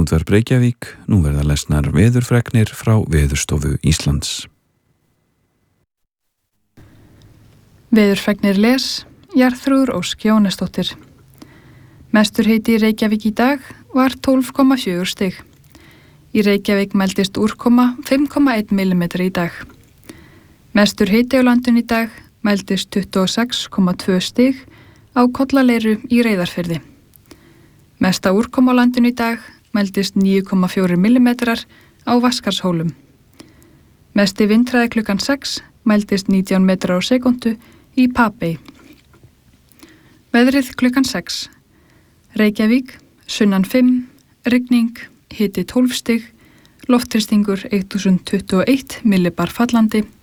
Útvarp Reykjavík, nú verða lesnar veðurfregnir frá Veðurstofu Íslands. Veðurfregnir les, Jarþrúður Ósk Jónesdóttir. Mestur hiti í Reykjavík í dag var 12,4 stig. Í Reykjavík mældist úrkoma 5,1 mm í dag. Mestur hiti á landinu í dag mældist 26,2 stig á Kollaleiru í Reyðarfirði. Mesta úrkoma á landinu í dag mældist 9,4 mm á Vatnskarðshólum. Mesti vindhraði klukkan 6 mældist 19 metrar á sekúndu í Papey. Veðrið klukkan 6. Reykjavík, sunnan 5, rigning, hiti 12 stig, loftþrýstingur 1021 millibar fallandi,